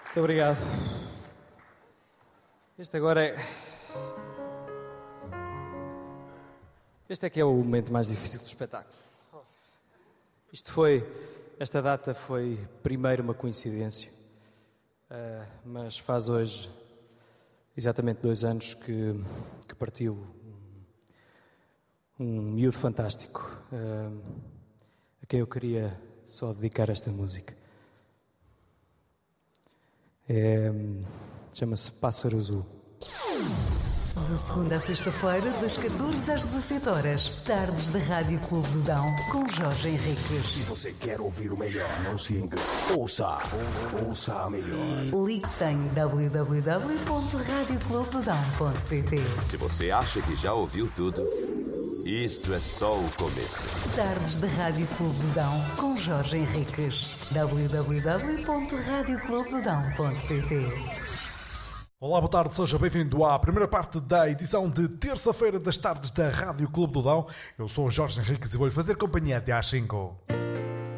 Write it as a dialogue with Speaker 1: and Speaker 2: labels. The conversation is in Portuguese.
Speaker 1: Muito obrigado. Este agora é... Este é que é o momento mais difícil do espetáculo. Esta data foi primeiro uma coincidência, mas faz hoje exatamente 2 anos que partiu um miúdo fantástico, a quem eu queria só dedicar esta música. Chama-se Pássaro Azul.
Speaker 2: De segunda a sexta-feira, das 14 às 17 horas, tardes da Rádio Clube do Dão, com Jorge Henriques.
Speaker 3: Se você quer ouvir o melhor, não se engane. Ouça a melhor.
Speaker 2: Ligue-se em www.radioclubedodão.pt.
Speaker 4: Se você acha que já ouviu tudo, isto é só o começo.
Speaker 2: Tardes da Rádio Clube do Dão, com Jorge Henriques. www.radioclubedodão.pt.
Speaker 5: Olá, boa tarde, seja bem-vindo à primeira parte da edição de terça-feira das tardes da Rádio Clube do Dão. Eu sou o Jorge Henriques e vou-lhe fazer companhia até às 5.